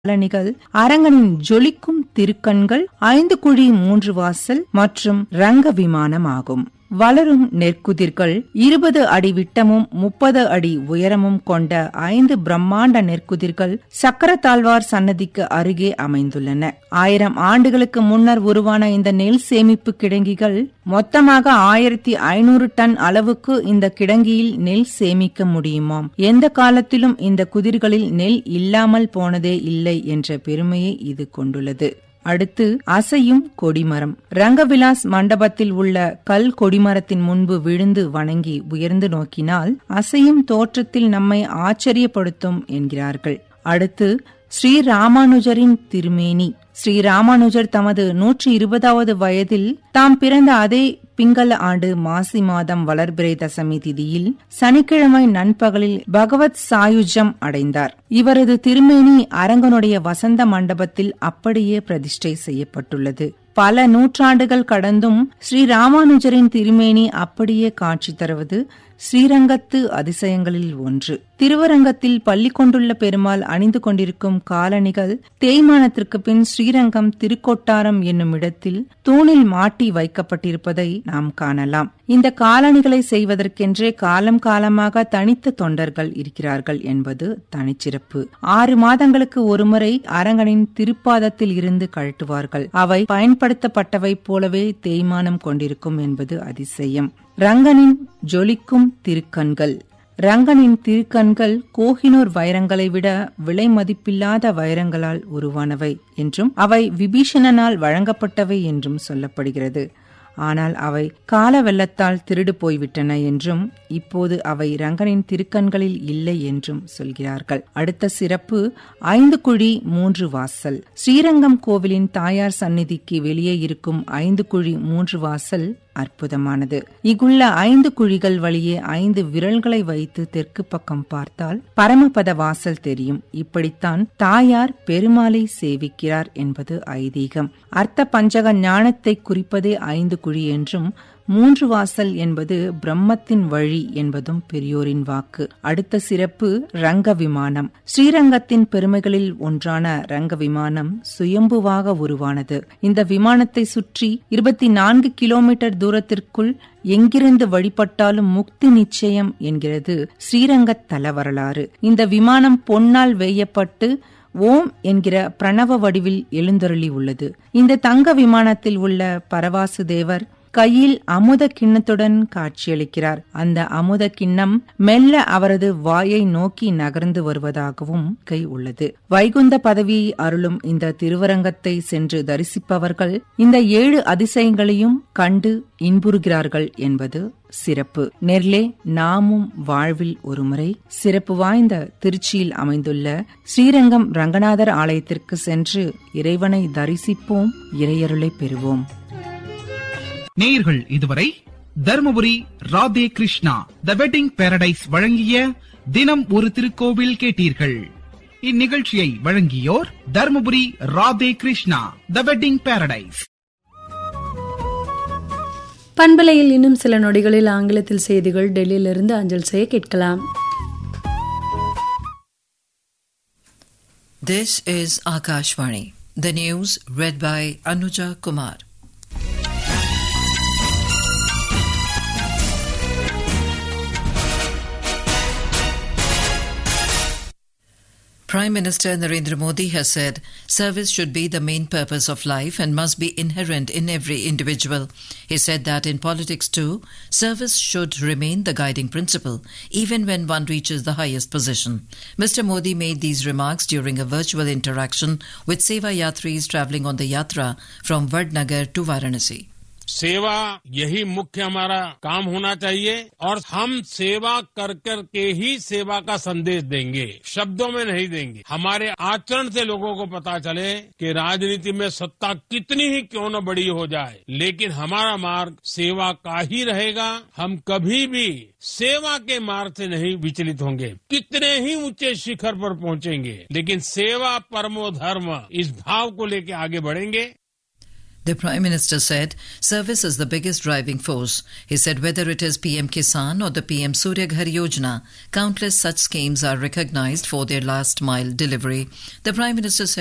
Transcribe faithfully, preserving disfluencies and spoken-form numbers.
காலணிகள், அரங்கனின் ஜொலிக்கும் திருக்கண்கள், ஐந்து குழி மூன்று வாசல் மற்றும் ரங்க விமானம் ஆகும். வளரும் நெற்குதிர்கள் இருபது அடி விட்டமும் முப்பது அடி உயரமும் கொண்ட ஐந்து பிரம்மாண்ட நெற்குதிர்கள் சக்கரத்தாழ்வார் சன்னதிக்கு அருகே அமைந்துள்ளன. ஆயிரம் ஆண்டுகளுக்கு முன்னர் உருவான இந்த நெல் சேமிப்பு கிடங்கிகள் மொத்தமாக ஆயிரத்தி ஐநூறு டன் அளவுக்கு இந்த கிடங்கியில் நெல் சேமிக்க முடியுமாம். எந்த காலத்திலும் இந்த குதிர்களில் நெல் இல்லாமல் போனதே இல்லை என்ற பெருமையை இது கொண்டுள்ளது. அடுத்து அசையும் கொடிமரம். ரங்கவிலாஸ் மண்டபத்தில் உள்ள கல் கொடிமரத்தின் முன்பு விழுந்து வணங்கி உயர்ந்து நோக்கினால் அசையும் தோற்றத்தில் நம்மை ஆச்சரியப்படுத்தும் என்கிறார்கள். அடுத்து ஸ்ரீ ராமானுஜரின் திருமேனி. ஸ்ரீ ராமானுஜர் தமது நூற்றி இருபதாவது வயதில் தாம் பிறந்த அதே பிங்கள ஆண்டு மாசி மாதம் வளர்பிறை தசமி திதியில் சனிக்கிழமை நண்பகலில் பகவத் சாயுஜம் அடைந்தார். இவரது திருமேனி அரங்கனுடைய வசந்த மண்டபத்தில் அப்படியே பிரதிஷ்டை செய்யப்பட்டுள்ளது. பல நூற்றாண்டுகள் கடந்தும் ஸ்ரீ ராமானுஜரின் திருமேனி அப்படியே காட்சி தருவது ஸ்ரீரங்கத்து அதிசயங்களில் ஒன்று. திருவரங்கத்தில் பள்ளி கொண்டுள்ள பெருமாள் அணிந்து கொண்டிருக்கும் காலணிகள் தேய்மானத்திற்கு பின் ஸ்ரீரங்கம் திருக்கொட்டாரம் என்னும் இடத்தில் தூணில் மாட்டி வைக்கப்பட்டிருப்பதை நாம் காணலாம். இந்த காலணிகளை செய்வதற்கென்றே காலம் காலமாக தனித்த தொண்டர்கள் இருக்கிறார்கள் என்பது தனிச்சிறப்பு. ஆறு மாதங்களுக்கு ஒருமுறை அரங்கனின் திருப்பாதத்தில் இருந்து கழட்டுவார்கள். அவை பயன்படுத்தப்பட்டவை போலவே தேய்மானம் கொண்டிருக்கும் என்பது அதிசயம். ரங்கனின் ஜொலிக்கும் திருக்கண்கள். ரங்கனின் திருக்கண்கள் கோஹினூர் வைரங்களை விட விலை மதிப்பில்லாத வைரங்களால் உருவானவை என்றும் அவை விபீஷணனால் வழங்கப்பட்டவை என்றும் சொல்லப்படுகிறது. ஆனால் அவை கால வெள்ளத்தால் திருடு போய்விட்டன என்றும் இப்போது அவை ரங்கனின் திருக்கண்களில் இல்லை என்றும் சொல்கிறார்கள். அடுத்த சிறப்பு ஐந்து குழி மூன்று வாசல். ஸ்ரீரங்கம் கோவிலின் தாயார் சந்நிதிக்கு வெளியே இருக்கும் ஐந்து குழி மூன்று வாசல் அற்புதமானது. இங்குள்ள ஐந்து குழிகள் வழியே ஐந்து விரல்களை வைத்து தெற்கு பக்கம் பார்த்தால் பரமபத வாசல் தெரியும். இப்படித்தான் தாயார் பெருமாளை சேவிக்கிறார் என்பது ஐதீகம். அர்த்த பஞ்சக ஞானத்தை குறிப்பதே ஐந்து குழி என்றும் மூன்று வாசல் என்பது பிரம்மத்தின் வழி என்பதும் பெரியோரின் வாக்கு. அடுத்த சிறப்பு ரங்க விமானம். ஸ்ரீரங்கத்தின் பெருமைகளில் ஒன்றான ரங்க விமானம் சுயம்புவாக உருவானது. இந்த விமானத்தை சுற்றி இருபத்தி நான்கு கிலோமீட்டர் தூரத்திற்குள் எங்கிருந்து வழிபட்டாலும் முக்தி நிச்சயம் என்கிறது ஸ்ரீரங்க தல வரலாறு. இந்த விமானம் பொன்னால் வேயப்பட்டு ஓம் என்கிற பிரணவ வடிவில் எழுந்தருளி உள்ளது. இந்த தங்க விமானத்தில் உள்ள பரவாசு தேவர் கையில் அமுத கிண்ணத்துடன் காட்சியளிக்கிறார். அந்த அமுத கிண்ணம் மெல்ல அவரது வாயை நோக்கி நகர்ந்து வருவதாகவும் கை உள்ளது. வைகுந்த பதவியை அருளும் இந்த திருவரங்கத்தை சென்று தரிசிப்பவர்கள் இந்த ஏழு அதிசயங்களையும் கண்டு இன்புறுகிறார்கள் என்பது சிறப்பு. நெர்லே நாமும் வாழ்வில் ஒருமுறை சிறப்பு வாய்ந்த திருச்சியில் அமைந்துள்ள ஸ்ரீரங்கம் ரங்கநாதர் ஆலயத்திற்கு சென்று இறைவனை தரிசிப்போம், இறையருளை பெறுவோம். நேயர்கள் இதுவரை Dharmapuri Radhe Krishna the wedding Paradise வழங்கிய தினம் ஒரு திருக்கோவில் கேட்டீர்கள். இந்நிகழ்ச்சியை வழங்கியோர் Dharmapuri Radhe Krishna the wedding Paradise. பண்பலையில் இன்னும் சில நொடிகளில் ஆங்கிலத்தில் செய்திகள் டெல்லியிலிருந்து அஞ்சல் செய்ய கேட்கலாம். This is Akashvani. The news read by Anuja Kumar. Prime Minister Narendra Modi has said service should be the main purpose of life and must be inherent in every individual. He said that in politics too, service should remain the guiding principle, even when one reaches the highest position. Mister Modi made these remarks during a virtual interaction with Seva Yatris travelling on the Yatra from Vadnagar to Varanasi. सेवा यही मुख्य हमारा काम होना चाहिए और हम सेवा कर कर के ही सेवा का संदेश देंगे, शब्दों में नहीं देंगे. हमारे आचरण से लोगों को पता चले कि राजनीति में सत्ता कितनी ही क्यों न बड़ी हो जाए, लेकिन हमारा मार्ग सेवा का ही रहेगा. हम कभी भी सेवा के मार्ग से नहीं विचलित होंगे. कितने ही ऊंचे शिखर पर पहुंचेंगे, लेकिन सेवा परमो धर्म इस भाव को लेकर आगे बढ़ेंगे. The Prime Minister said service is the biggest driving force. He said whether it is P M Kisan or the P M Surya Ghar Yojana, countless such schemes are recognized for their last mile delivery. The Prime Minister said